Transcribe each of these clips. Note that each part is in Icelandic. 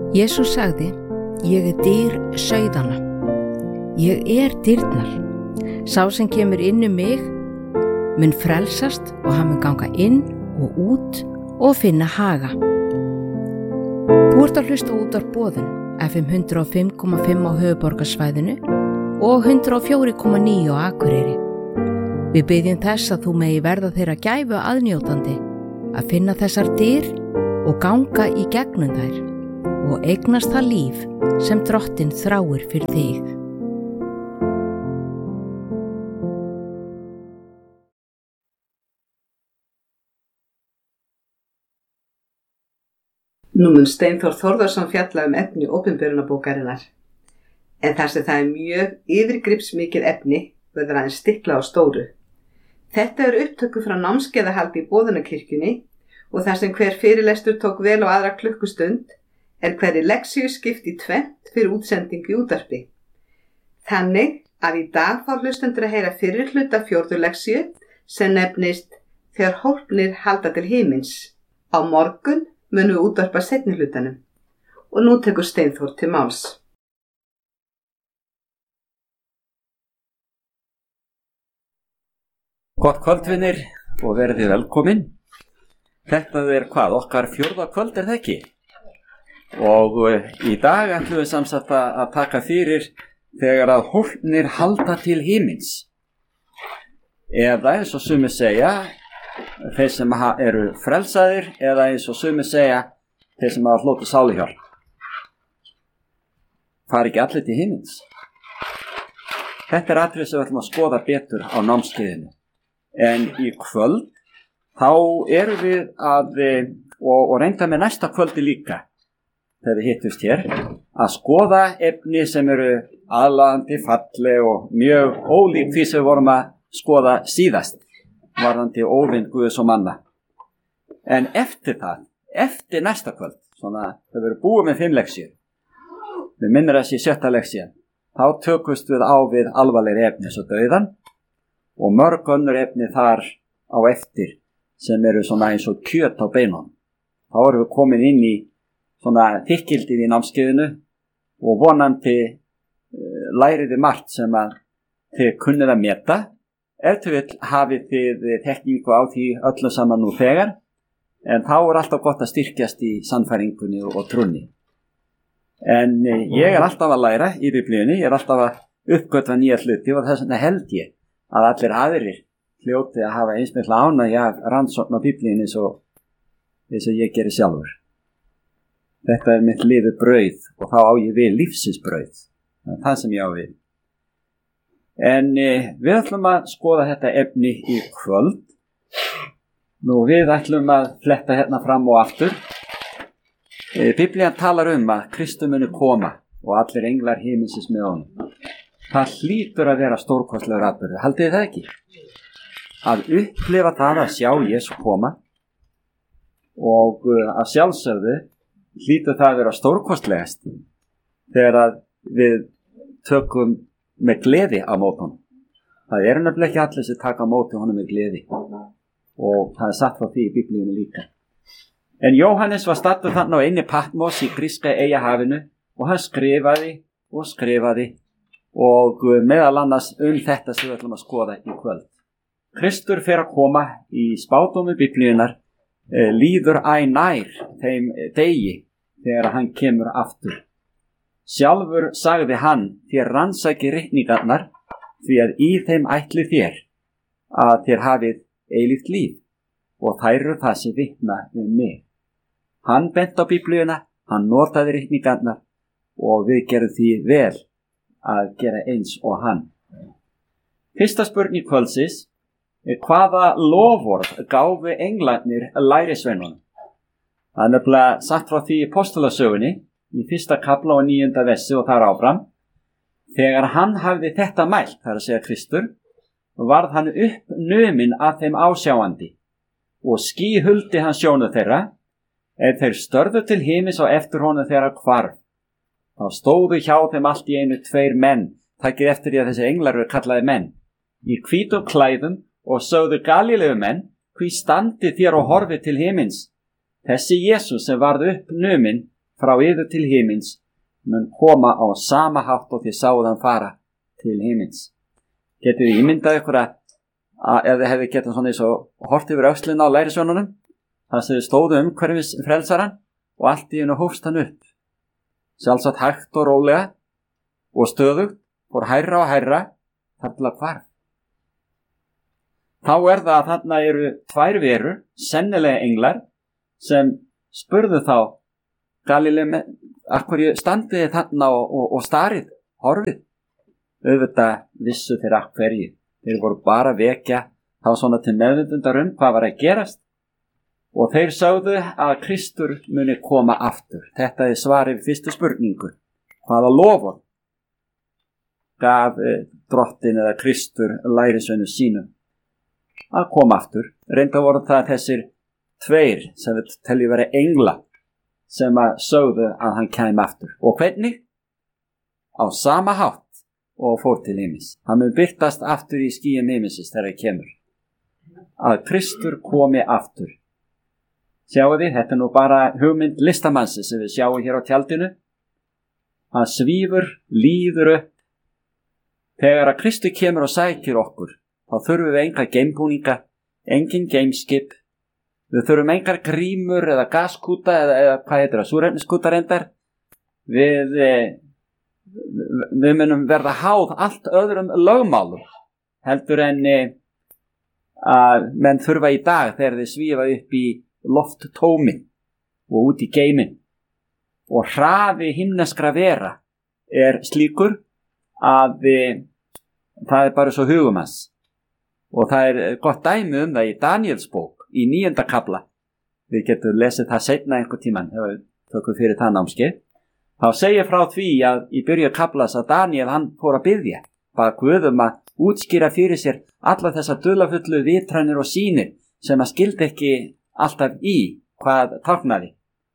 Jesús sagði, ég dyr sauðanna. Ég dyrnar. Sá sem kemur inn mig mun frelsast og hann mun ganga inn og út og finna haga. Þú ert að hlusta út á boðun FM 105,5 á höfuðborgarsvæðinu og 104,9 á Akureyri. Við biðjum þess að þú megi verða þeirra gæfu aðnjótandi að finna þessar dyr og ganga í gegnum þær og eignast það líf sem Drottinn þráir fyrir þig. Nú mun Steinþór Þórðarson fjalla efni opinberunarbókarinnar. En þar sem það mjög yfirgripsmikið efni verður aðeins stikla á stóru. Þetta upptöku frá námskeiðahaldi í Boðunarkirkjunni og þar sem hver fyrirlestur tók vel á aðra klukkustund hverri leksíu skipt í tvennt fyrir útsendingu í útvarpi. Þannig að í dag fá hlustendur að heyra fyrri hluta 4. leksíu sem nefnist Þegar hólpnir halda til himins. Á morgun munum við útvarpa seinni hlutanum. Og nú tekur Steinþór til máls. Gott kvöldvinir og verðið velkomin. Þetta okkar 4. kvöld það ekki? Og í dag ætlum við samsagt að taka fyrir þegar að hólpnir halda til himins. Eða eins og sumir segja, þeir sem eru frelsaðir, eða eins og sumir segja, þeir sem hafa hlotið sáluhjálp. Fari ekki allir til himins? Þetta atriði sem við ætlum að skoða betur á námskeiðinu. En í kvöld, þá erum við og reynda með næsta kvöldi líka, þegar við hittumst hér, að skoða efni sem eru aðlaðandi, falleg og mjög ólík því sem við vorum að skoða síðast, varðandi óvind Guðs og manna. En eftir næsta kvöld, svona þegar við erum búið með 5 leksíur, við minnir þessi 7. leksían, þá tökumst við á við alvarlegri efni svo dauðan og mörg önnur efni þar á eftir sem eru svona eins og kjöt á beinunum. Þá erum við komin inn í svona þykkildið í námskeiðinu og vonandi læriði margt sem að þið kunnið að meta. Ef þið vill hafið þið þekkingu á því öllu saman nú þegar, en þá alltaf gott að styrkjast í sannfæringunni og trúnni. En ég alltaf að læra í Biblíunni, ég alltaf að uppgötva nýja hluti og þess vegna held ég að allir aðrir hljóti að hafa eins mikla ánægju af rannsókn á Biblíunni eins og ég geri sjálfur. Þetta mitt lifið brauð og þá á ég við lífsins brauð. Það sem ég á við. En við ætlum að skoða þetta efni í kvöld. Nú við ætlum að fletta hérna fram og aftur. Biblían talar að Kristur muni koma og allir englar himinsins með honum. Það hlýtur að vera stórkostlegur atburður, haldið þið það ekki? Að upplifa það að sjá Jesú koma og að sjálfsögðu hlýtur það að vera stórkostlegast þegar að við tökum með gleði á móti honum. Það nefnilega ekki allir sem taka á móti honum með gleði og það satt frá því í Biblíunni líka. En Jóhannes var staddur þarna á einni Patmos í gríska eyjahafinu og hann skrifaði og meðal annars þetta sem við ætlum að skoða í kvöld. Kristur fer að koma í spádómi Biblíunnar, líður nær þeim degi þegar hann kemur aftur. Sjálfur sagði hann, þér rannsaki ritningarnar, því að í þeim ætli þér að þér hafið eilíft líf og þær eru það sem vitna mig. Hann bent á Biblíuna, hann notaði ritningarnar og við gerum því vel að gera eins og hann. Fyrsta spurning kvöldsins hvaða loforð gáfu englarnir lærisveinunum? Það nefnilega sagt frá því í Postulasögunni í 1. kafla og 9. versi og þar áfram. Þegar hann hafði þetta mælt, það að segja Kristur, varð hann uppnuminn af þeim ásjáandi og ský huldi hann sjónu þeirra, þeir störðu til himins og eftir honum þeirra hvarf. Þá stóðu hjá þeim allt í einu 2 menn, takið eftir því að þessi englar eru kallaði menn, í hvítum klæðum og sögðu Galíleu menn, hví standið þér og horfið til himins? Þessi Jesús sem varð uppnuminn frá yður til himins mun koma á sama hátt og þið sáuð hann fara til himins. Getið þið ímyndað ykkur að ef þið hefði getað svona eins og hort yfir öxlina á lærisveinunum, þar sem þið stóðu umhverfis frelsarann og allt í einu hófst hann upp. Sjálfsagt hægt og rólega og stöðugt, fór hærra og hærra, þar til að hvarf. Þá er það að þarna eru tvær verur, sennilega englar, sem spurðu þá Galilei, af hverju standið þið þarna og starið, horfið. Auðvitað vissu þeir af hverju. Þeir voru bara að vekja þá svona til meðvitundar hvað var að gerast. Og þeir sögðu að Kristur muni koma aftur. Þetta er svarið við fyrstu spurningu. Hvaða loforð gaf drottin eða Kristur lærisveinu sínum að koma aftur? Reynda voru það þessir tveir sem við teljum vera engla sem að sögðu að hann kæmi aftur. Og hvernig? Á sama hátt og fór til himins. Hann mun birtast aftur í skýjum himinsins þegar það kemur. Að Kristur komi aftur. Sjáu þið, þetta er nú bara hugmynd listamannsins sem við sjáum hér á tjaldinu. Hann svífur, líður upp. Þegar að Kristur kemur og sækir okkur, þá þurfum við enga geimbúninga, engin geimskip. Við þurfum engar grímur eða gaskúta eða hvað heitir það, súrefniskúta reyndar. Við munum verða háð allt öðrum lögmálum heldur en að menn þurfa í dag þegar þeir svífa upp í lofttómin og út í geimin. Og hraði himneskra vera er slíkur að það er bara svo hugum hans. Og það er gott dæmi það í Danielsbók í 9. kafla. Við getum lesið það seinna einhver tíman ef við tökum fyrir það námskeið. Þá segir frá því að í byrju kaflas að Daniel hann fór að biðja, bara Guðum að útskýra fyrir sér alla þessa dularfullu vitranir og sýnir sem að skildi ekki alltaf í hvað táknaði.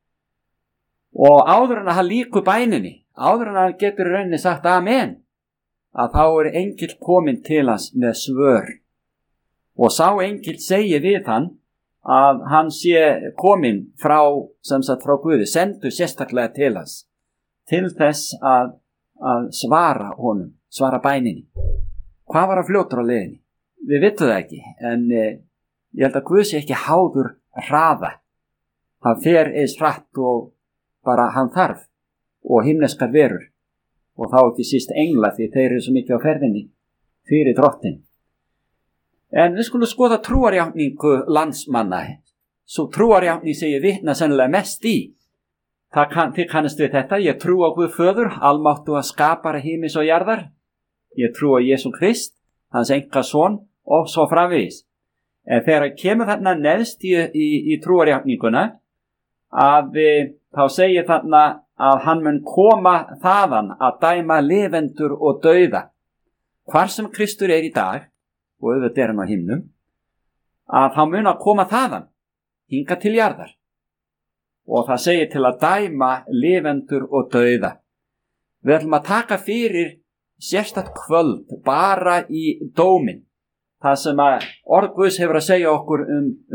Og áður en að hann líku bæninni, áður en að hann getur í rauninni sagt amen, að þá er engill kominn til hans með svör. Og sá engill segir við hann að hann sé kominn frá Guði, sendu sérstaklega til hans. Til þess að svara honum, svara bæninni. Hvað var að fljótur á leiðinni? Við vitum það ekki, en ég held að Guð sé ekki háður hraða. Hann fer eins hratt og bara hann þarf og himneskar verur og þá ekki síst engla því þeir eru svo mikið á ferðinni fyrir drottin. En við skulum skoða trúarjátningu landsmanna. Svo trúarjátning sem ég vitna sennilega mest í. Þið kannast við þetta. Ég trú á Guð föður, almáttuga skapara himins og jarðar. Ég trú á Jesú Krist, hans einkason og svo framvegis. En þegar kemur þarna neðst í trúarjátninguna að þá segir þarna að hann mun koma þaðan að dæma lifendur og dauða. Hvar sem Kristur er í dag, og auðvitað er hann á himnum, að þá mun að koma þaðan, hinga til jarðar. Og það segir til að dæma lifendur og dauða. Við ætlum að taka fyrir sérstakt kvöld bara í dómin. Það sem að orð Guðs hefur að segja okkur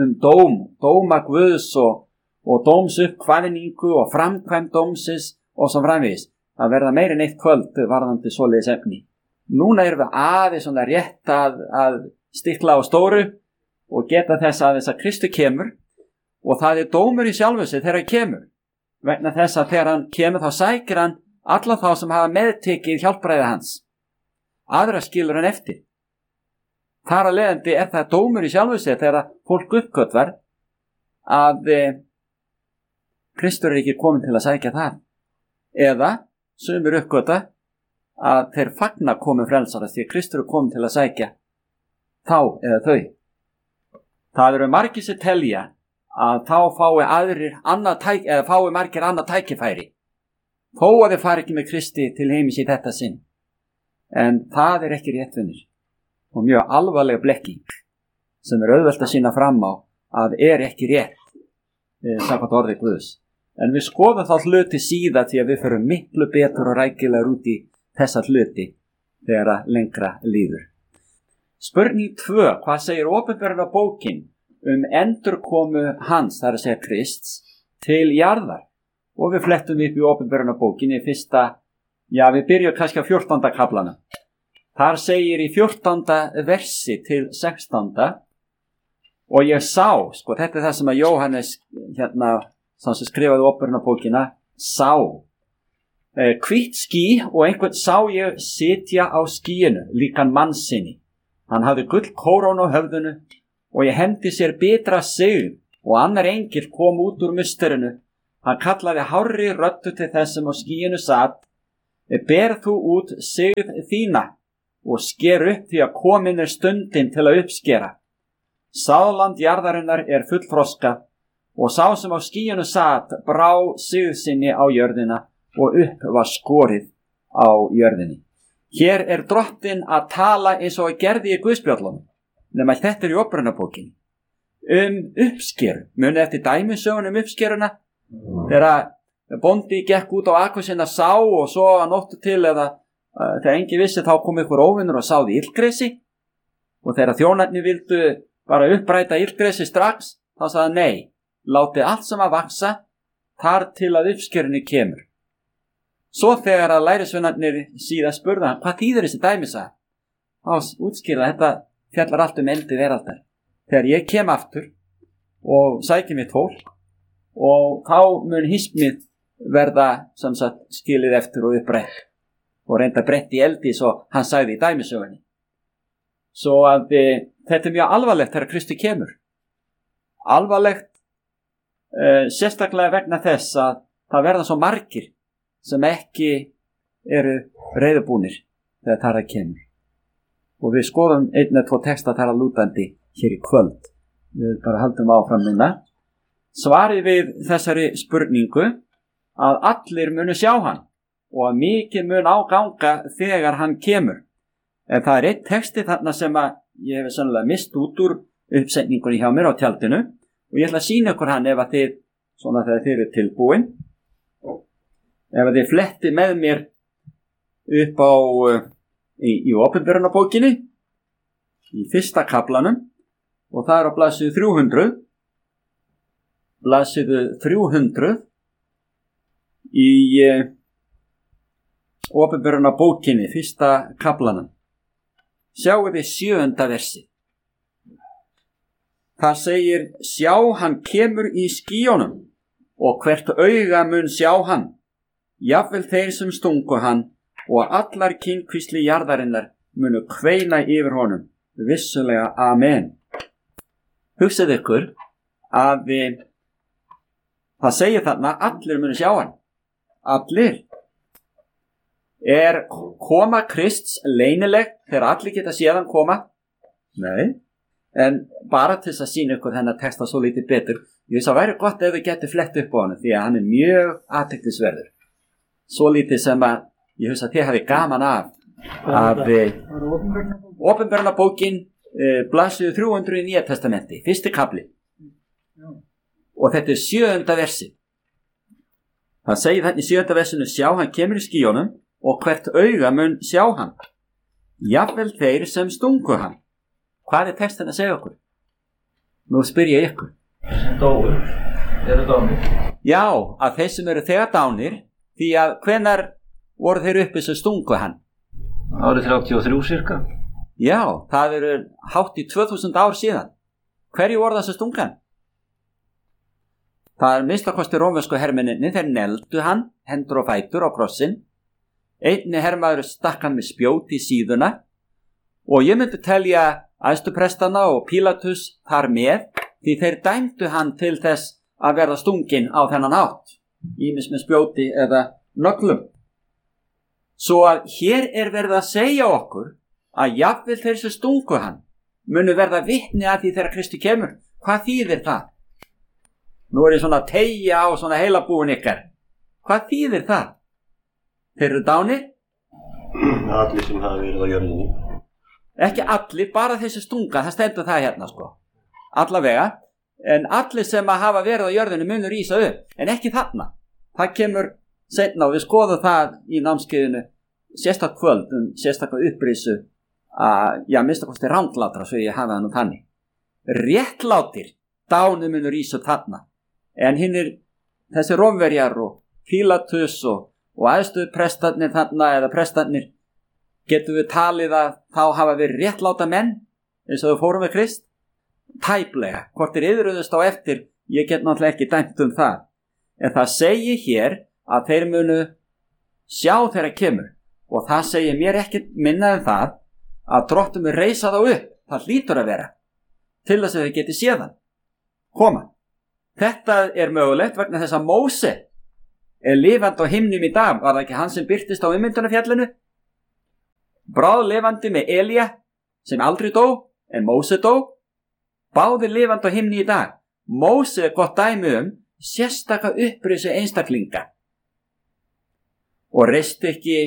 dóma Guðs og dómsuppkvaðningu og framkvæmd dómsins og svo framvegis. Það verða meira en eitt kvöld varðandi svoleiðis efni. Núna erum við aðeins svona rétt að stikla á stóru og geta þess að Kristur kemur. Og það er dómur í sjálfu sig þegar hann kemur. Vegna þess að þegar hann kemur þá sækir hann alla þá sem hafa meðtekið hjálpræði hans. Aðra skilur hann eftir. Þar að leiðandi er það dómur í sjálfu sig þegar fólk uppgötvar að Kristur er ekki komin til að sækja það. Eða sumir uppgötva að þeir fagna komin frelsarast því að Kristur er komin til að sækja þá eða þau. Það eru margir sem telja að þá fái margir annað tækifæri. Þó að þeir fari ekki með Kristi til heimis í þetta sinn. En það er ekki réttvinnir og mjög alvarlega blekking sem er auðvelt að sýna fram á að er ekki rétt samkvæmt orði Guðs. En við skoðum þá hluti síða því að við förum miklu betur og rækilegar út í þessa hluti þegar að lengra líður. Spurning 2. Hvað segir Opinberunarbókin endurkomu hans, það er að segja Krists, til jarðar og við flettum upp í Opinberunarbókinni fyrsta, við byrjum kannski á 14. kaflana. Þar segir í 14. versi til 16. og ég sá, þetta það sem að Jóhannes sem skrifaði Opinberunarbókina, sá hvítt ský og einhvern sá ég sitja á skýinu, líkan mannsini. Hann hafði gullkórónu á höfðinu og ég hendi sér bitra sigð og annar engill kom út úr musterinu. Hann kallaði hárri röddu til þessum á skýinu satt, ber þú út sigð þína og sker upp því að komin stundin til að uppskera. Sáðland jarðarinnar fullþroskað og sá sem á skýinu satt brá sigð sinni á jörðina og upp var skorið á jörðinni. Hér drottinn að tala eins og að gerði í Guðspjöllunum, nema þetta í Opinberunarbókinni, uppskeru. Munið eftir dæmisögun uppskeruna, þegar bóndi gekk út á akkur sinna sá og svo að nóttu til eða þegar engin vissi þá kom ykkur óvinnur og sáði illgresi og þegar þjónarnir vildu bara uppræta illgresi strax, þá sagði nei, látið allt sem að vaksa þar til að uppskerunni kemur. Svo þegar að lærisveinarnir síðan spurða hann, hvað þýðir þessi dæmisa? Þá útskýrði þetta fjallar allt endi veraldar. Þegar ég kem aftur og sæki mitt fólk og þá mun hismið verða sem sagt skilið eftir og upprætt og reynda brett í eldi svo hann sagði í dæmisögunni. Svo að þetta mjög alvarlegt þegar Kristi kemur. Alvarlegt sérstaklega vegna þess að það verða svo margir sem ekki eru reiðubúnir þegar þar að kemur. Og við skoðum 1 eða 2 texta þar að lútandi hér í kvöld. Við bara haldum áfram núna. Svarið við þessari spurningu að allir munu sjá hann og að mikið mun áganga þegar hann kemur. En það 1 texti þarna sem að ég hef sannlega mist út úr uppsetningunni hjá mér á tjaldinu og ég ætla að sýna ykkur hann ef að þið, svona þegar þið eru tilbúin. Ef þið fletti með mér upp á í Opinberunarbókinni í 1. kaflanum og það á blaðsíðu 300 í Opinberunarbókinni 1. kaflanum. Sjáu þið 7. versi. Það segir, sjá hann kemur í skýjónum og hvert auga mun sjá hann. Jafnvel þeir sem stungu hann og allar kynkvísli jarðarinnar munu kveina yfir honum. Vissulega, amen. Hugsið ykkur að það segir þarna allir munu sjá hann. Allir. Koma Krists leynileg þegar allir geta séð hann koma? Nei. En bara til þess að sýna ykkur þennan texta svo lítið betur. Ég veist að væri gott ef við getum flett upp á hann því að hann mjög athyglisverður. Svo lítið sem að ég hugsa að þið hafi gaman af Opinberunarbókin blaðsíðu 300 í Nýja testamenti, 1. kafli. Og þetta 7. versi. Það segir þannig í 7. versinu, sjá hann kemur í skýjónum og hvert auga mun sjá hann. Jafnvel þeir sem stungu hann. Hvað textin að segja okkur? Nú spyr ég ykkur. Dóur. Eru dánir? Já, að þeir sem eru þegar dánir, því að hvenær voru þeir uppi sem stungu hann? Árið 33 cirka. Já, það eru hátt í 2000 ár síðan. Hverju voru það sem stungu hann? Það minnstakosti rómversku hermenninni, þeir neldu hann, hendur og fætur á krossin. Einni hermaður stakk hann með spjót í síðuna og ég myndi telja æðstuprestana og Pílatus þar með því þeir dæmdu hann til þess að verða stungin á þennan hátt, ýmis með spjóti eða nöglum. Svo að hér verið að segja okkur að jafnvel þeir sem stungu hann munu verða vitni að því þegar Kristi kemur. Hvað þýðir það? Nú ég svona að teygja á svona heilabúin ykkar. Hvað þýðir það? Þeir eru dánir? Allir sem hafa verið á jörðinni. Ekki allir, bara þessi stunga, það stendur það hérna sko. Allavega, en allir sem hafa verið á jörðinni munur rísa upp, en ekki þarna. Það kemur seinna og við skoðum það í námskeiðinu sérstak kvöld, sérstakka upprisu að, minnstakosti ranglátra, svo ég hafa það nú þannig. Réttlátir, dánir munur rísa upp þarna, en þessi Rómverjar og Pílatus og æðstu prestarnir þarna eða prestarnir, getum við talið að þá hafa verið réttláta menn eins og þau fórum með Krist? Tæplega, hvort yðruðust á eftir, ég get náttúrulega ekki dæmt það, en það segir hér að þeir munu sjá þeirra kemur, og það segir mér ekki minna en það að Drottinn mun reisa þá upp, það hlýtur að vera, til þess að þau geti séðan koma. Þetta er mögulegt vegna þess að Móse er lifandi á himnum í dag. Var það ekki hann sem birtist á ummyndunarfjallinu? Bráðlifandi með Elía sem aldrei dó, en Móse dó. Báðir lifandi á himni í dag. Móse er gott dæmi sérstaka upprisu einstaklinga. Og reisti ekki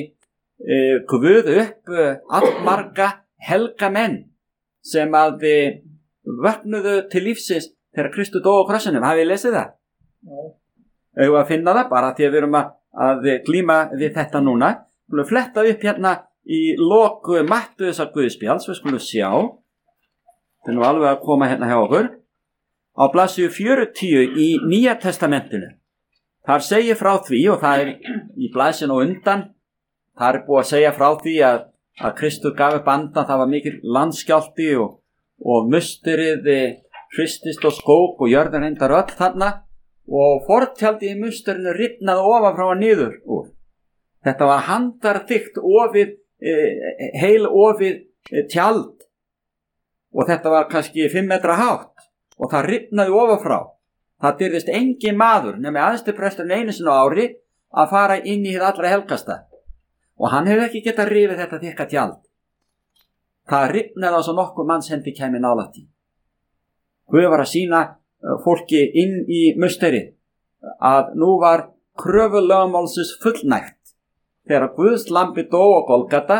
Guð upp allmarga helga menn sem að vöknuðu til lífsins þegar Kristur dó á krossinum. Hafið lesið það? Eigum að finna það bara því að við erum að glíma við þetta núna. Við skulum fletta upp hérna í lok Mattheusar Guðspjalls. Við skulum sjá. Það er nú alveg að koma hérna hjá okkur. Á blaðsíðu 40 í Nýja testamentinu. Þar segir frá því, og það er í blaðsinu og undan, þar er búið að segja frá því að Kristur gaf upp andan, það var mikil landskjálfti og musterið hristist og skók og jörðin reyndar öll þarna, og fortjaldið í musterinu rifnaði ofan frá að niður úr. Þetta var handarþykkt ofið, heil ofið tjald, og þetta var kannski 5 metra hátt, og það rifnaði ofan frá. Það dyrðist engin maður nema æðstipresturinn einu sinni á ári að fara inn í hið allra helgasta, og hann hefur ekki getað rifið þetta þykka tjald. Það rifnaði á svo nokkuð mannshendi kæmi nálægt í. Guð var að sýna fólki inn í musterið að nú var kröfu lögmálsins fullnægt þegar Guðs lambi dó á Golgata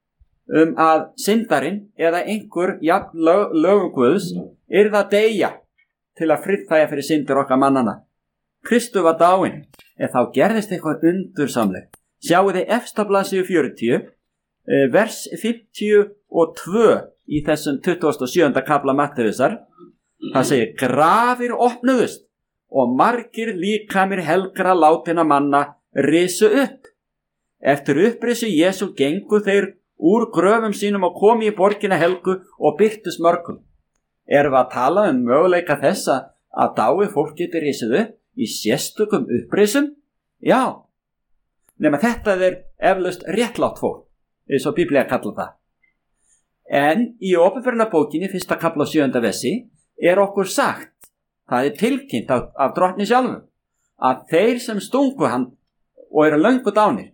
að syndarinn eða einhver jafn lögum Guðs yrði að deyja til að friðþægja fyrir syndir okkar mannana. Kristur var dáinn, en þá gerðist eitthvað undursamlegt. Sjáu þið efst á blaðsíðu 40, vers 52 í þessum 27. kafla Mattheusar. Það segir, grafir opnuðust og margir líkamir helgra látinna manna risu upp. Eftir upprisu Jesú gengu þeir úr gröfum sínum og komi í borgina helgu og birtust mörgum. Erum við að tala möguleika þess að dáið fólk getur risið upp í sérstökum upprisum? Já, nema þetta er eflaust réttlátt fólk, eins og Biblía kallar það. En í Opinberunarbókinni 1. kafla 7. versi er okkur sagt, það er tilkynnt af Drottni sjálfum, að þeir sem stungu hann og eru löngu dánir,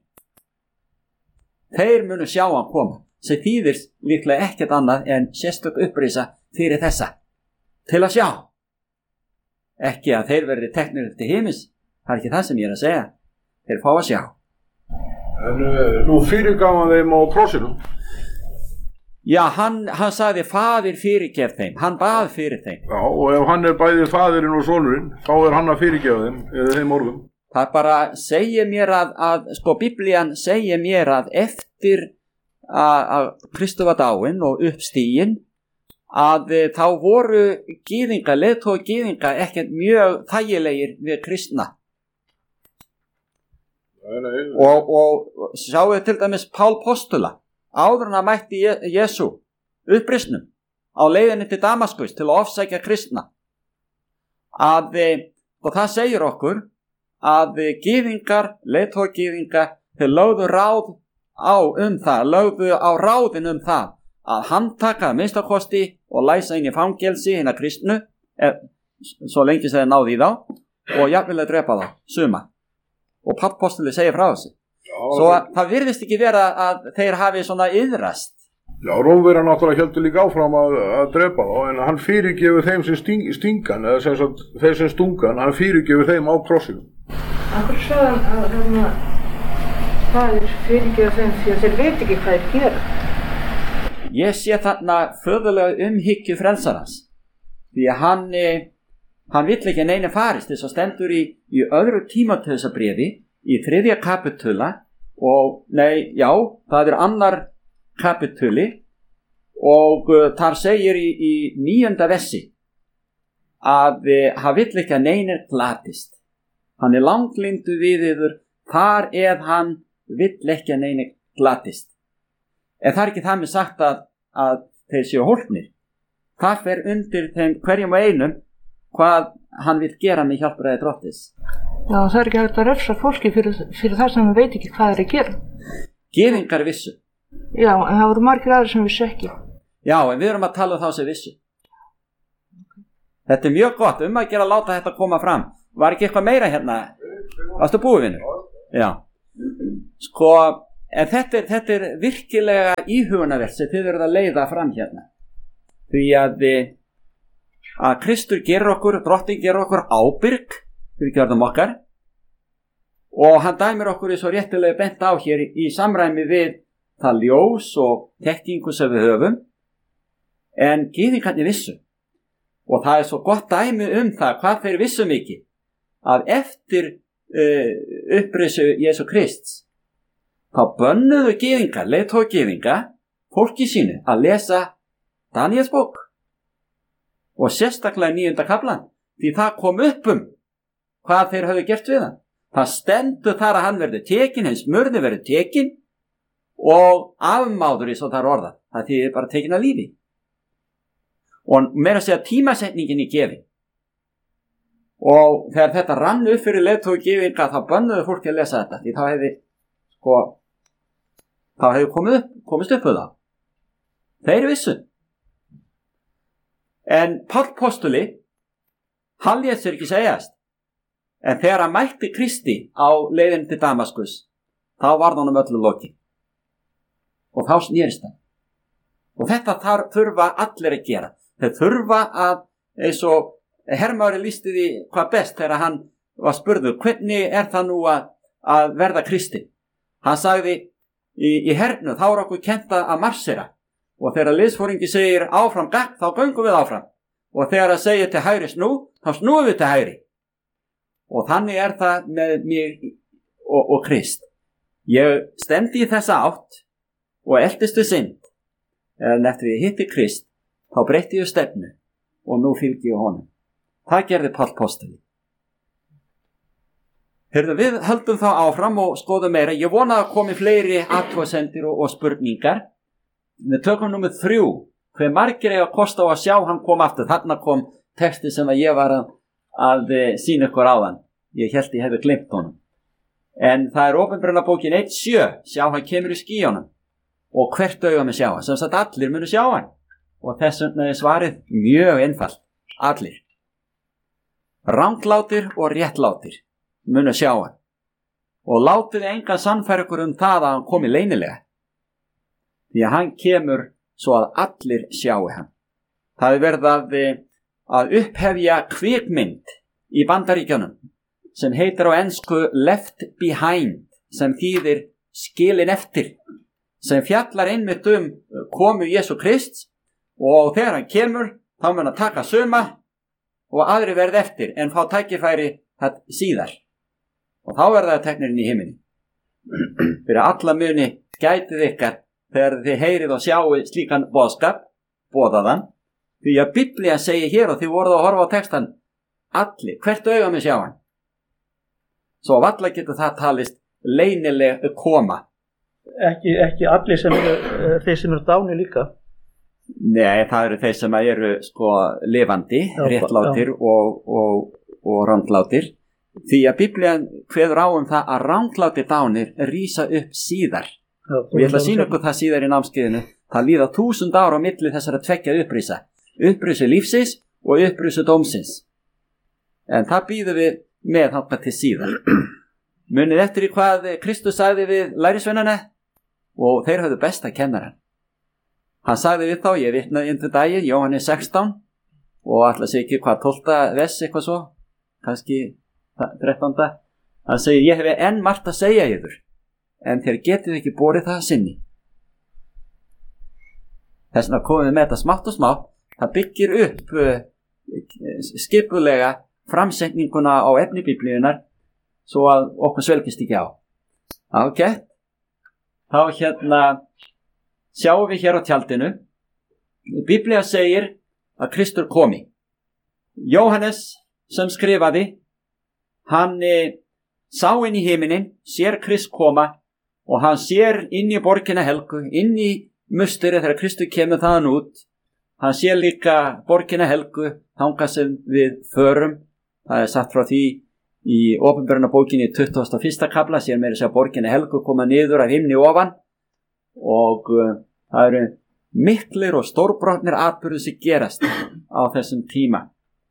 þeir munu sjá hann koma, sem þýðir líklega ekkert annað en sérstök upprisa fyrir þessa, til að sjá. Ekki að þeir verði teknir upp til himins, það er ekki það sem ég er að segja, þeir fá að sjá. En nú fyrirgaf hann þeim á krossinum? Já, hann sagði faðir fyrirgef þeim, hann bað fyrir þeim. Já, og ef hann er bæði faðirinn og sonurinn, þá er hann að fyrirgefa þeim, eða þeim orðum. Það bara segir mér sko Biblían segir mér að eftir að Kristur var dáinn og uppstiginn, að þá voru gyðinga, leiðtogar gyðinga ekkert mjög þægilegir við kristna. Nei. Og sjáu til dæmis Pál postula, áður en að mætti Jesú upprisnum á leiðinni til Damaskus til að ofsækja kristna. Og það segir okkur að gyðingar, leiðtogar gyðinga, þeir lögðu ráð á það, lögðu á ráðin það að handtaka minnstakosti og læsa inn í fangelsi hina kristnu, svo lengi sem þeir náði í þá, og jafnvel að drepa þá, suma. Og Páll postuli segir frá þessu. Svo það virðist ekki vera að þeir hafi svona iðrast. Já, Rómverjar náttúrulega héldu líka áfram að drepa þá, en hann fyrirgefur þeim sem stingan, eða sem sagt, þeir sem stungan, hann fyrirgefur þeim á krossinu. Akkur sagði að það er fyrirgefur þeim því að þeir veit ekki hvað þeir gera. Ég sé þarna föðulega umhyggju frelsarans, því að hann vill ekki neina farist, þess að stendur í öðru Tímóteusarbréfi í 3. kapitula það er 2. kapituli og þar segir í 9. versi að hann vill ekki að neinir glatist. Hann er langlyndu við yður, þar eð hann vill ekki að neini glatist. En það er ekki það með sagt að þeir séu hólpnir. Það fer undir þeim hverjum og einum hvað hann vill gera með hjálpræði Drottins. Já, það er ekki hægt að refsa fólki fyrir það sem hann veit ekki hvað er að gera. Gyðingar vissu. Já, en það voru margir aðrir sem vissu ekki. Já, en við erum að tala um þá sem vissu. Þetta er mjög gott, að gera að láta þetta koma fram. Var ekki eitthvað meira hérna? Varstu búið, vinur? Já. Sko, en þetta er virkilega íhugunarvert sem þið eruð að leiða fram hérna. Því að Kristur gerur okkur, Drottinn gerur okkur ábyrg fyrir gjörðum okkar og hann dæmir okkur svo réttilega bent á hér í samræmi við það ljós og þekkingu sem við höfum, en gyðingarnir vissu. Og það er svo gott dæmi það hvað þeir vissu mikið, að eftir upprisu Jesú Krists þá bönnuðu gyðingar, leiðtogar gyðinga, fólki sínu að lesa Daníels bók og sérstaklega 9. kaflan, því það kom upp hvað þeir höfðu gert við hann. Það stendur þar að hann verður tekin, hins murði verður tekin og afmáður í svo þar orða. Það þýðir bara tekin að lífi. Og meira að segja tímasetningin í gefi. Og þegar þetta rann upp fyrir leiðtogar gyðinga þá bönnuðu fólki að lesa þetta, því þá hefði komist upp það. Þeir vissu. En Páll postuli, hann lét sér ekki segjast. En þegar hann mætti Kristi á leiðin til Damaskus, þá varð honum öllu lokið. Og þá snerist hann. Og þetta þurfa allir að gera. Þeir þurfa að, eins og Hermári lýsti því hvað best þegar hann var spurður, hvernig er það nú að verða Kristi? Hann sagði, í hernu, þá er okkur kennt að marsera. Og þegar liðsforingi segir áfram gagn, þá göngum við áfram. Og þegar það segir til hægri snú, þá snúum við til hægri. Og þannig er það með mig og Krist. Ég stemdi í þessa átt og eltist við synd. En eftir ég hitti Krist, þá breytti ég stefnu og nú fylgi ég honum. Það gerði Páll postuli. Heyrðu, við höldum þá áfram og skoðum meira. Ég vona að komi fleiri athugasemdir og spurningar. Við tökum númer 3. Hve margir eiga kost á að sjá hann kom aftur. Þarna kom texti sem ég var að sýna ykkur áðan. Ég hélt ég hefði gleymt honum. En það er Opinberunarbókin 1:7. Sjá hann kemur í skýjunum. Og hvert auga með sjá hann. Sem sagt allir munu sjá hann. Og þess vegna er svarið mjög einfalt. Allir. Ranglátir og réttlátir munu sjá hann. Og látið engan sannfæra ykkur það að hann komi leynilega. Því að hann kemur svo að allir sjáu hann. Það er verið að upphefja kvikmynd í Bandaríkjunum sem heitir á ensku Left Behind, sem þýðir skilin eftir, sem fjallar einmitt komu Jesú Krists og þegar hann kemur þá mun að taka suma og aðri verð eftir en fá tækifæri það síðar. Og þá verða það teknir inn í himini. Fyrir alla muni gætið ykkar þegar þið heyrið og sjáu slíkan boðskap, boðaðan, því að Biblía segir hér og þið voruð að horfa á textan, allir, hvert auga með sjá hann. Svo valla getur það talist leynileg koma. Ekki allir sem þeir sem eru dáni líka. Nei, það eru þeir sem eru lifandi, réttlátir og ranglátir. Því að Biblían kveður á það að ranglátir dánir rísa upp síðar. Og ég ætla að sýna ykkur það síðar í námskeiðinu. Það líða 1000 ára á milli þessara tveggja upprisa. Upprisu lífsins og upprisu dómsins. En það býðum við með þangað til síðar. Munið eftir í hvað Kristus sagði við lærisveinana og þeir höfðu besta kennarann. Hann sagði við þá, ég vitnaði inn til daginn, Jóhannes 16 og ætla að segja ekki hvað 12. vers eitthvað svo, kannski 13. Hann segir, ég hef enn margt að segja yður, en þeir getið ekki borið það að sinni. Þess vegna komum við með þetta smátt og smátt. Það byggir upp skipulega framsetninguna á efni Biblíunar svo að okkur svelgist ekki á. Ok, þá sjáum við hér á tjaldinu. Biblía segir að Kristur komi. Jóhannes sem skrifaði, hann sá inn í himinin, sér Krist koma og hann sér inn í borgina helgu, inn í musteri þegar Kristur kemur þaðan út. Hann sér líka borgina helgu, þangað sem við förum. Það sagt frá því í Opinberunarbókinni 21. kafla, sér meira að segja borgina helgu koma niður af himni ofan og það eru miklir og stórbrotnir atburðir sem gerast á þessum tíma.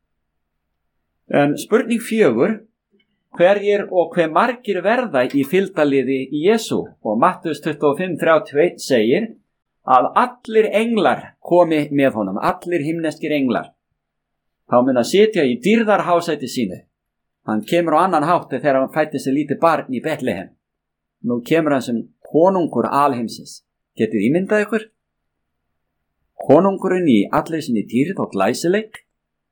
En spurning 4, hverjir og hve margir verða í fylgdarliði í Jesú? Og Mattheus 25:31 segir að allir englar komi með honum, allir himneskir englar. Þá mun að sitja í dýrðarhásæti sínu. Hann kemur á annan hátt þegar hann fætti sig lítið barn í Betlehem. Nú kemur hann sem konungur alheimsins. Getið ímyndað ykkur? Konungurinn í allir sinni dýrð og glæsileik.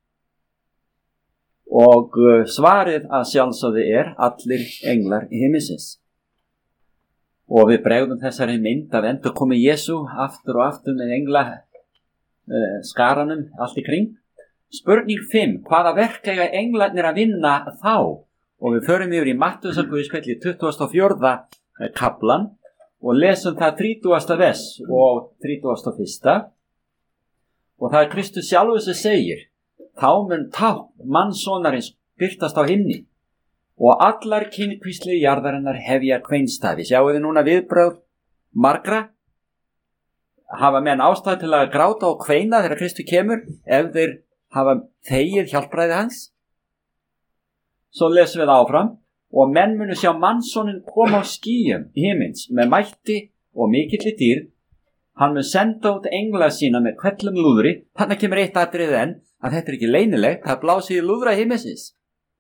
Og svarið að sjálfsögðu allir englar í himminsins. Og við bregðum þessari mynd af endur komi Jesú aftur og aftur með engla skaranum allt í kring. Spurning 5, hvaða verk eiga englarnir að vinna þá? Og við förum yfir í Mattheusarguðspjalli 24. kaflan og lesum það 30. vers og 31. Og það Kristus sjálfur sem segir, þá mun tákn mannssonarins birtast á himni og allar kynkvíslir jarðarinnar hefja kveinstafi. Sjáu þið núna viðbrögð margra? Hafa menn ástæðu til að gráta og kveina þegar Kristus kemur ef þeir hafa þegið hjálpræði hans? Svo lesum við áfram. Og menn munu sjá mannssonin koma á skýjum himins með mætti og mikilli dýrð. Hann mun senda út engla sína með hvellum lúðri. Þannig kemur eitt atriði enn að þetta ekki leynilegt, það blásið í lúðra himinsins.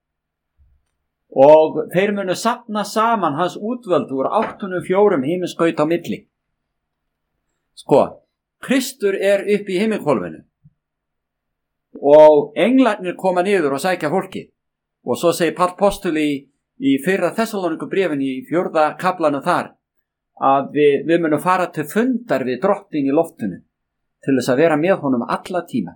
Og þeir munu safna saman hans útvöld úr 84 himinskaut á milli. Sko, Kristur upp í himminkólfinu og englarnir koma niður og sækja fólki. Og svo segir Páll postuli í 1. Þessalónikubréfin í 4. kaflanum þar að við munum fara til fundar við drottin í loftinu til þess að vera með honum alla tíma.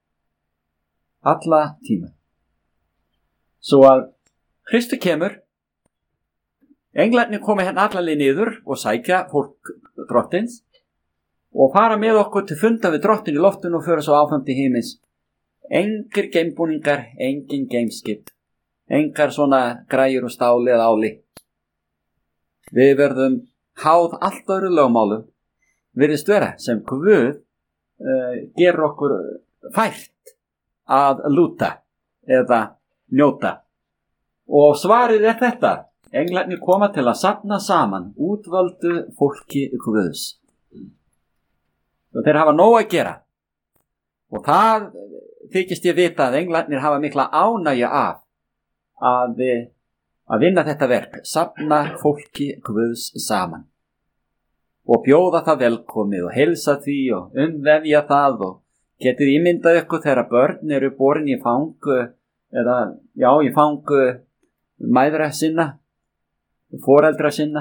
Alla tíma. Svo að Kristur kemur, englarnir koma hérna allalegi niður og sækja fólk drottins og fara með okkur til fundar við drottin í loftinu og föra svo áfram til himins. Engir geimbúningar, engin geimskip, engar svona græjur og stáli eða áli. Við verðum háð allt öðru lögmálum, virðist vera, sem Guð gerur okkur fært að lúta eða njóta. Og svarið þetta, englarnir koma til að safna saman útvöldu fólki Guðs. Og þeir hafa nóg að gera. Og það þykist ég vita að englarnir hafa mikla ánægju af að vinna þetta verk, safna fólki Guðs saman og bjóða það velkomið og heilsa því og umvefja það. Og getið ímyndað ykkur þegar börn eru borin í fang í fang mæðra sinna, foreldra sinna.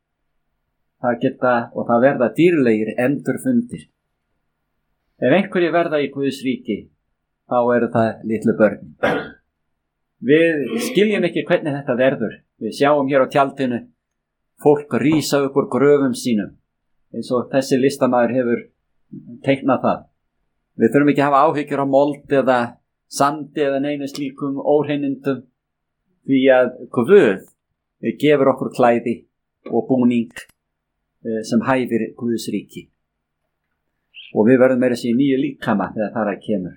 Og það verða dýrlegir endurfundir. Ef einhverju verða í Guðs ríki, þá eru það litlu börn. Við skiljum ekki hvernig þetta verður. Við sjáum hér á tjaldinu fólk rísa upp úr gröfum sínum, eins og þessi listamaður hefur teiknað það. Við þurfum ekki að hafa áhyggjur á mold eða sandi eða neinu slíkum óhreinindum, því að Guð gefur okkur klæði og búning sem hæfir Guðs ríki. Og við verðum meira sér nýju líkama þegar það kemur.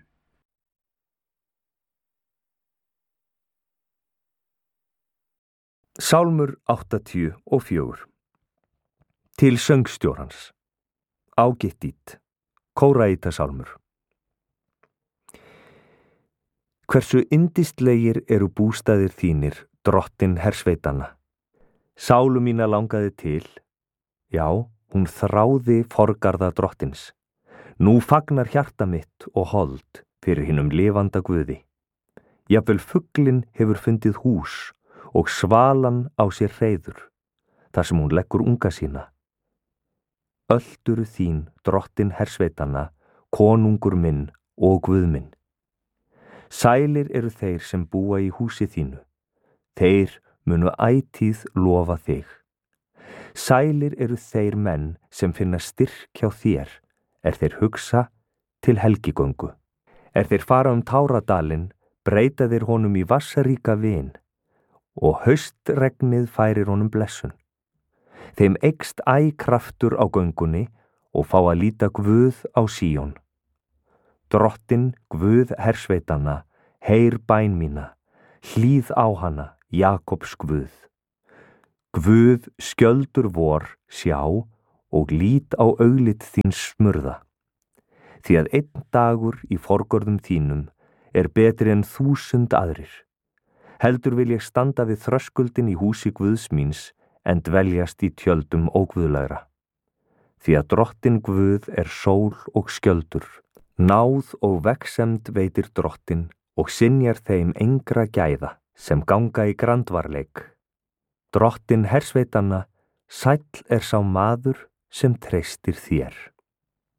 Sálmur 84. Til söngstjórans. Ágittít. Kóraíta sálmur. Hversu yndislegir eru bústaðir þínir, drottin hersveitanna. Sálu mína langaði til, já, hún þráði forgarða drottins. Nú fagnar hjarta mitt og hold fyrir hinum lifanda Guði. Jafnvel fuglinn hefur fundið hús og svalan á sér hreiður, þar sem hún leggur unga sína. Ölduru þín, drottin hersveitanna, konungur minn og Guð minn. Sælir eru þeir sem búa í húsi þínu, þeir munu ætíð lofa þig. Sælir eru þeir menn sem finna styrk hjá þér, þeir hugsa til helgigöngu. Þeir fara Táradalinn, breyta þeir honum í vatnsríka vin, og haustregnið færir honum blessun. Þeim eykst æ kraftur á göngunni og fá að líta Guð á Síón. Drottinn, Guð hersveitanna, heyr bæn mína, hlýð á hana, Jakobs Guð. Guð, skjöldur vor, sjá og lít á auglit þín smurða. Því að einn dagur í forgörðum þínum betri en 1000 aðrir. Heldur vil ég standa við þröskuldin í húsi Guðs míns en dveljast í tjöldum óguðlegra. Því að Drottinn Guð sól og skjöldur, náð og vegsemd veitir Drottinn og synjar þeim engra gæða sem ganga í grandvarleik. Drottinn hersveitanna, sæll sá maður sem treystir þér.